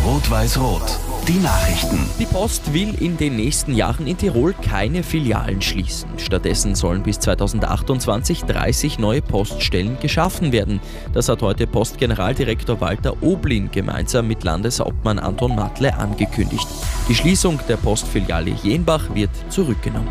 Rot-Weiß-Rot. Die Nachrichten. Die Post will in den nächsten Jahren in Tirol keine Filialen schließen. Stattdessen sollen bis 2028 30 neue Poststellen geschaffen werden. Das hat heute Postgeneraldirektor Walter Oblin gemeinsam mit Landeshauptmann Anton Matle angekündigt. Die Schließung der Postfiliale Jenbach wird zurückgenommen.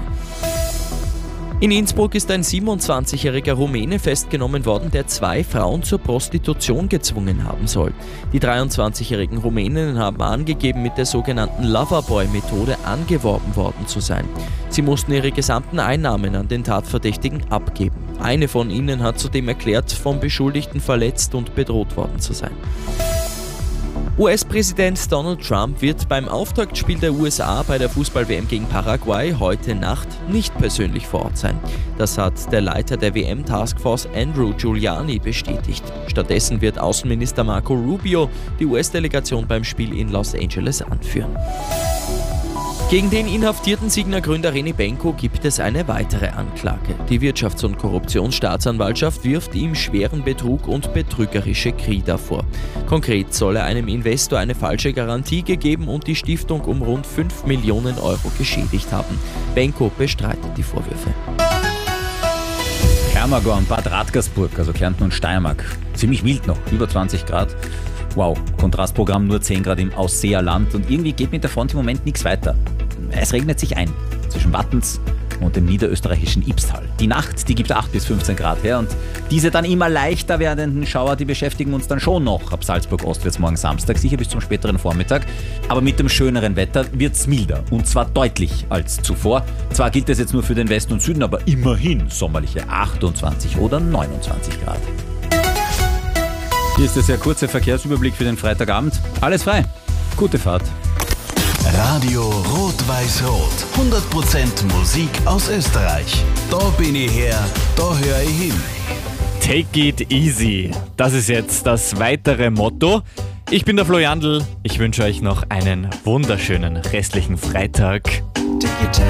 In Innsbruck ist ein 27-jähriger Rumäne festgenommen worden, der 2 Frauen zur Prostitution gezwungen haben soll. Die 23-jährigen Rumäninnen haben angegeben, mit der sogenannten Loverboy-Methode angeworben worden zu sein. Sie mussten ihre gesamten Einnahmen an den Tatverdächtigen abgeben. Eine von ihnen hat zudem erklärt, vom Beschuldigten verletzt und bedroht worden zu sein. US-Präsident Donald Trump wird beim Auftaktspiel der USA bei der Fußball-WM gegen Paraguay heute Nacht nicht persönlich vor Ort sein. Das hat der Leiter der WM-Taskforce Andrew Giuliani bestätigt. Stattdessen wird Außenminister Marco Rubio die US-Delegation beim Spiel in Los Angeles anführen. Gegen den inhaftierten Signa-Gründer René Benko gibt es eine weitere Anklage. Die Wirtschafts- und Korruptionsstaatsanwaltschaft wirft ihm schweren Betrug und betrügerische Krieger vor. Konkret soll er einem Investor eine falsche Garantie gegeben und die Stiftung um rund 5 Millionen Euro geschädigt haben. Benko bestreitet die Vorwürfe. Hermagor, Bad Radgersburg, also Kärnten und Steiermark. Ziemlich wild noch, über 20 Grad. Wow, Kontrastprogramm nur 10 Grad im Ausseerland und irgendwie geht mit der Front im Moment nichts weiter. Es regnet sich ein zwischen Wattens und dem niederösterreichischen Ibstal. Die Nacht, die gibt 8 bis 15 Grad her und diese dann immer leichter werdenden Schauer, die beschäftigen uns dann schon noch ab Salzburg ostwärts morgen Samstag, sicher bis zum späteren Vormittag. Aber mit dem schöneren Wetter wird's milder und zwar deutlich als zuvor. Zwar gilt das jetzt nur für den Westen und Süden, aber immerhin sommerliche 28 oder 29 Grad. Hier ist der sehr kurze Verkehrsüberblick für den Freitagabend. Alles frei. Gute Fahrt. Radio Rot-Weiß-Rot. 100% Musik aus Österreich. Da bin ich her, da höre ich hin. Take it easy. Das ist jetzt das weitere Motto. Ich bin der Flo Jandl. Ich wünsche euch noch einen wunderschönen restlichen Freitag.